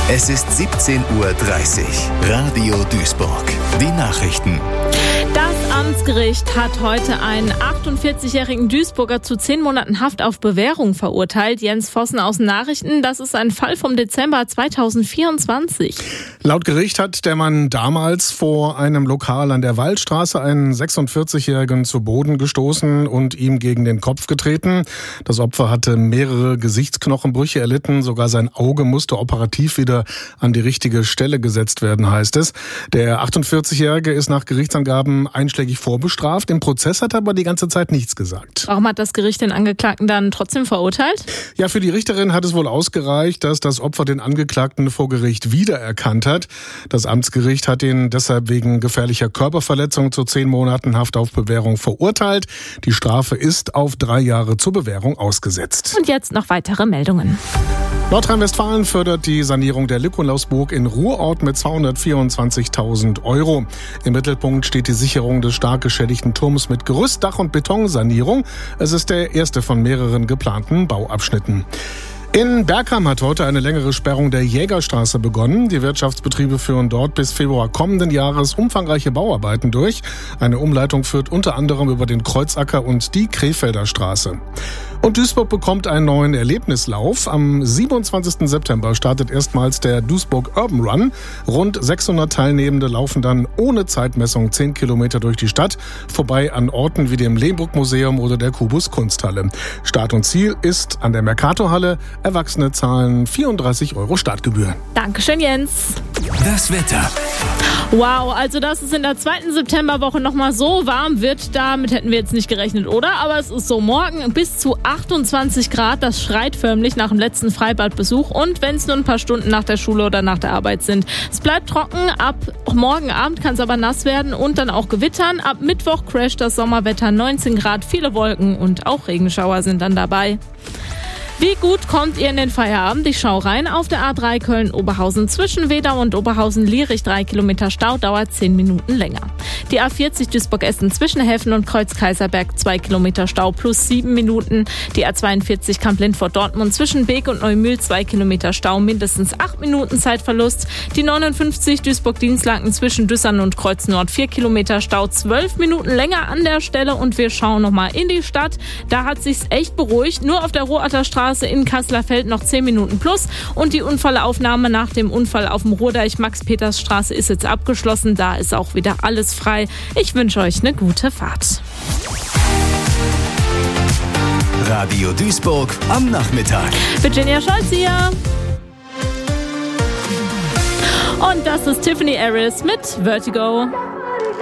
Es ist 17:30 Uhr. Radio Duisburg. Die Nachrichten. Das Amtsgericht hat heute einen 48-jährigen Duisburger zu 10 Monaten Haft auf Bewährung verurteilt. Jens Vossen aus den Nachrichten, das ist ein Fall vom Dezember 2024. Laut Gericht hat der Mann damals vor einem Lokal an der Waldstraße einen 46-Jährigen zu Boden gestoßen und ihm gegen den Kopf getreten. Das Opfer hatte mehrere Gesichtsknochenbrüche erlitten, sogar sein Auge musste operativ wieder an die richtige Stelle gesetzt werden, heißt es. Der 48-Jährige ist nach Gerichtsangaben einschlägig vorbestraft. Im Prozess hat er aber die ganze Zeit nichts gesagt. Warum hat das Gericht den Angeklagten dann trotzdem verurteilt? Ja, für die Richterin hat es wohl ausgereicht, dass das Opfer den Angeklagten vor Gericht wiedererkannt hat. Das Amtsgericht hat ihn deshalb wegen gefährlicher Körperverletzung zu 10 Monaten Haft auf Bewährung verurteilt. Die Strafe ist auf 3 Jahre zur Bewährung ausgesetzt. Und jetzt noch weitere Meldungen. Nordrhein-Westfalen fördert die Sanierung der Nikolausburg in Ruhrort mit 224.000 €. Im Mittelpunkt steht die Sicherung des stark geschädigten Turms mit Gerüst, Dach- und Betonsanierung. Es ist der erste von mehreren geplanten Bauabschnitten. In Bergheim hat heute eine längere Sperrung der Jägerstraße begonnen. Die Wirtschaftsbetriebe führen dort bis Februar kommenden Jahres umfangreiche Bauarbeiten durch. Eine Umleitung führt unter anderem über den Kreuzacker und die Krefelder Straße. Und Duisburg bekommt einen neuen Erlebnislauf. Am 27. September startet erstmals der Duisburg Urban Run. Rund 600 Teilnehmende laufen dann ohne Zeitmessung 10 Kilometer durch die Stadt, vorbei an Orten wie dem Lehmbruck-Museum oder der Kubus Kunsthalle. Start und Ziel ist an der Mercatorhalle. Erwachsene zahlen 34 € Startgebühr. Dankeschön, Jens. Das Wetter. Wow, also dass es in der 2. Septemberwoche nochmal so warm wird, damit hätten wir jetzt nicht gerechnet, oder? Aber es ist so, morgen bis zu 28 Grad, das schreit förmlich nach dem letzten Freibadbesuch und wenn es nur ein paar Stunden nach der Schule oder nach der Arbeit sind. Es bleibt trocken, ab morgen Abend kann es aber nass werden und dann auch gewittern. Ab Mittwoch crasht das Sommerwetter, 19 Grad, viele Wolken und auch Regenschauer sind dann dabei. Wie gut kommt ihr in den Feierabend? Ich schau rein. Auf der A3 Köln-Oberhausen zwischen Wedau und Oberhausen-Lierich 3 Kilometer Stau, dauert 10 Minuten länger. Die A40 Duisburg-Essen zwischen Helfen und Kreuz-Kaiserberg 2 Kilometer Stau plus 7 Minuten. Die A42 Kamp-Lindfort-Dortmund zwischen Beek und Neumühl 2 Kilometer Stau, mindestens 8 Minuten Zeitverlust. Die 59 Duisburg-Dienstlaken zwischen Düssern und Kreuz Nord 4 Kilometer Stau, 12 Minuten länger an der Stelle und wir schauen nochmal in die Stadt. Da hat sich's echt beruhigt. Nur auf der Rohatter Straße in Kasseler-Feld noch 10 Minuten plus und die Unfallaufnahme nach dem Unfall auf dem Ruhrdeich Max-Peters-Straße ist jetzt abgeschlossen. Da ist auch wieder alles frei. Ich wünsche euch eine gute Fahrt. Radio Duisburg am Nachmittag. Virginia Scholz hier. Und das ist Tiffany Harris mit Vertigo.